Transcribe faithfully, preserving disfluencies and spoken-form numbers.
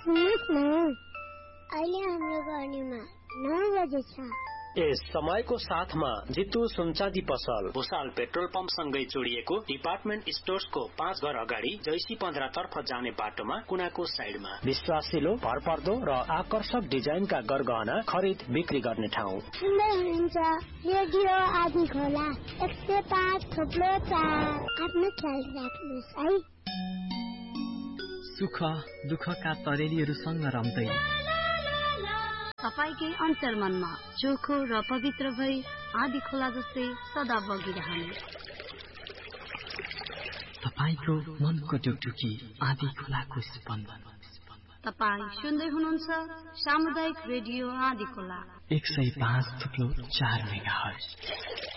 सुन्नुहोस् न, अहिले हाम्रो गर्नेमा नौ बजे छ। यस समयको साथमा जितु सुनचाँदी पसल, भुसाल पेट्रोल पम्प सँगै जोडिएको डिपार्टमेन्ट स्टोर्सको पाँच घर अगाडि जैसी पन्ध्र तर्फ जाने बाटोमा कुनाको साइडमा विश्वासिलो, भरपर्दो र आकर्षक डिजाइनका गरगहना खरिद बिक्री गर्ने ठाउँ। सुन्दै हुनुहुन्छ रेडियो आदि खोला एक सय पाँच थोप्लो चार। आफ्नो ख्याल राख्नुहोस् है। सुख दुःखका तरेलीहरूसँग रम्दै तपाईकै अन्तर्मनमा चोखो र पवित्र भई आदि खोला जस्तै सदा बगिरहने। तपाईको मनको टुकटुकी आदि खोलाको स्पन्दन। तपाई सुन्दै हुनुहुन्छ सामुदायिक रेडियो आदि खोला एक सय पाँच थुप्लो चार मेगाहर्ज।